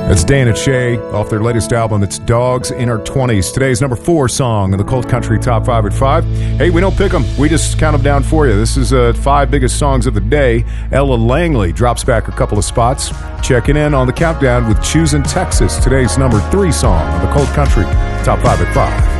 That's Dan and Shay off their latest album. It's Dogs in Our 20s. Today's number 4 song in the Cold Country Top 5 at 5. Hey, we don't pick them. We just count them down for you. This is 5 biggest songs of the day. Ella Langley drops back a couple of spots. Checking in on the countdown with Choosing Texas. Today's number 3 song in the Cold Country Top 5 at 5.